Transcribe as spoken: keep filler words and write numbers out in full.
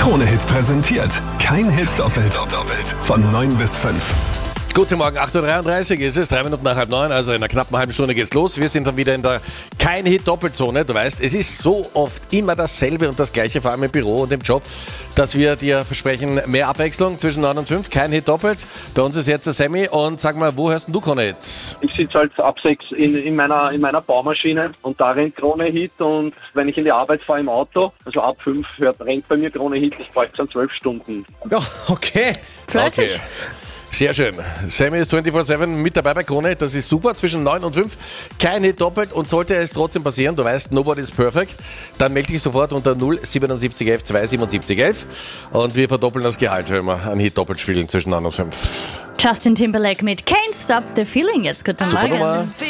Krone-Hit präsentiert. Kein Hit doppelt. doppelt. Von neun bis fünf. Guten Morgen, acht Uhr dreiunddreißig ist es, drei Minuten nach halb neun, also in einer knappen halben Stunde geht's los. Wir sind dann wieder in der Kein-Hit-Doppelzone. Du weißt, es ist so oft immer dasselbe und das Gleiche, vor allem im Büro und im Job, dass wir dir versprechen, mehr Abwechslung zwischen neun und fünf. Kein-Hit doppelt. Bei uns ist jetzt der Sammy und sag mal, wo hörst denn du Krone-Hit? Ich sitze halt ab sechs in, in, meiner, in meiner Baumaschine und da rennt Krone-Hit, und wenn ich in die Arbeit fahre im Auto, also ab fünf hört, rennt bei mir Krone-Hit, das braucht dann zwölf Stunden. Ja, okay. Fleißig. Okay. Sehr schön. Sammy ist vierundzwanzig sieben mit dabei bei Krone. Das ist super. Zwischen neun und fünf. Kein Hit doppelt. Und sollte es trotzdem passieren, du weißt, nobody is perfect, dann melde dich sofort unter null siebenundsiebzig elf zweihundertsiebenundsiebzig elf. Und wir verdoppeln das Gehalt, wenn wir einen Hit doppelt spielen zwischen neun und fünf. Justin Timberlake mit Can't Stop the Feeling. Jetzt guten Super Morgen. Nummer.